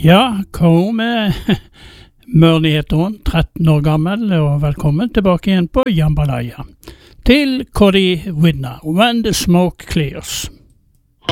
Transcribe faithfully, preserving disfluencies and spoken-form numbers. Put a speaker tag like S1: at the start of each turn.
S1: Ja, Kaome Mørni heter hun, tretten år gammel, og velkommen tilbake igjen på Jambalaya. Til Cody Widner, When the Smoke Clears.